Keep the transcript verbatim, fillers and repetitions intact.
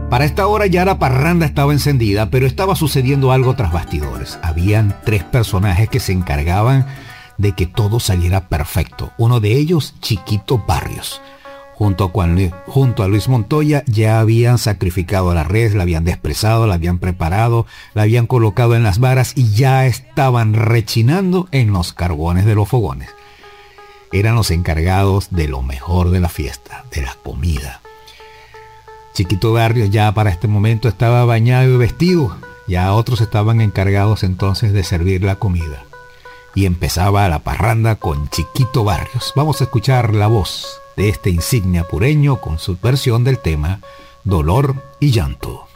Para esta hora ya la parranda estaba encendida, pero estaba sucediendo algo tras bastidores. Habían tres personajes que se encargaban de que todo saliera perfecto. Uno de ellos, Chiquito Barrios. Junto, con, junto a Luis Montoya ya habían sacrificado la res, la habían despresado, la habían preparado, la habían colocado en las varas y ya estaban rechinando en los carbones de los fogones. Eran los encargados de lo mejor de la fiesta, de la comida. Chiquito Barrios ya para este momento estaba bañado y vestido. Ya otros estaban encargados entonces de servir la comida. Y empezaba la parranda con Chiquito Barrios. Vamos a escuchar la voz de este insigne apureño con su versión del tema Dolor y Llanto.